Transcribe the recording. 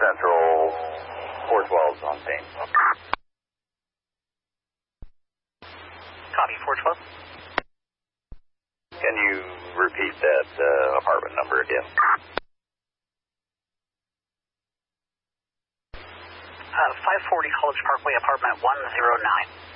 Central, 412's on scene. Copy, 412. Can you repeat that apartment number again? 540 College Parkway, apartment 109.